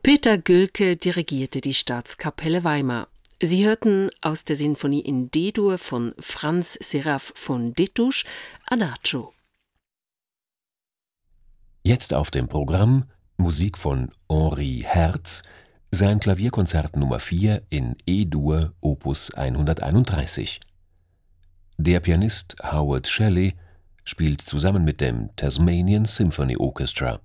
Peter Gülke dirigierte die Staatskapelle Weimar. Sie hörten aus der Sinfonie in D-Dur von Franz Seraph von Destouches Adagio. Jetzt auf dem Programm Musik von Henri Herz, sein Klavierkonzert Nummer 4 in E-Dur Opus 131. Der Pianist Howard Shelley spielt zusammen mit dem Tasmanian Symphony Orchestra.